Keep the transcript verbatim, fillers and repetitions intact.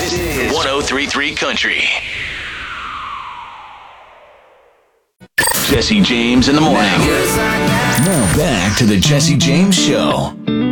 is one oh three point three Country. Jesse James in the morning. Now back to the Jesse James Show.